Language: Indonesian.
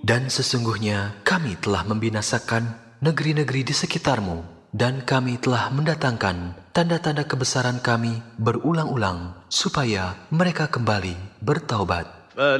Dan sesungguhnya kami telah membinasakan negeri-negeri di sekitarmu, dan kami telah mendatangkan tanda-tanda kebesaran kami berulang-ulang, supaya mereka kembali bertaubat.